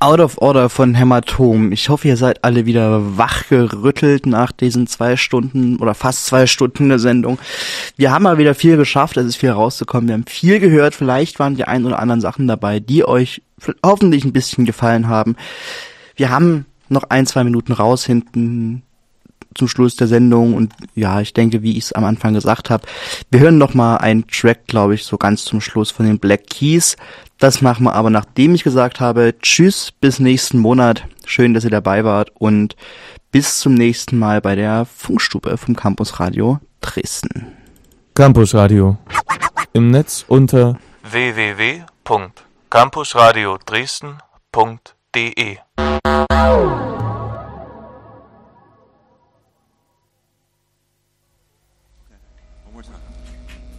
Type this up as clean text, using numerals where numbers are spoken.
Out of Order von Hämatom. Ich hoffe, ihr seid alle wieder wachgerüttelt nach diesen 2 Stunden oder fast 2 Stunden der Sendung. Wir haben mal wieder viel geschafft, es ist viel rausgekommen, wir haben viel gehört, vielleicht waren die ein oder anderen Sachen dabei, die euch hoffentlich ein bisschen gefallen haben. Wir haben noch 1-2 Minuten raus hinten zum Schluss der Sendung und ja, ich denke, wie ich es am Anfang gesagt habe, wir hören noch mal einen Track, glaube ich, so ganz zum Schluss von den Black Keys. Das machen wir aber, nachdem ich gesagt habe, tschüss, bis nächsten Monat. Schön, dass ihr dabei wart und bis zum nächsten Mal bei der Funkstube vom Campus Radio Dresden. Campus Radio. Im Netz unter www.campusradiodresden.de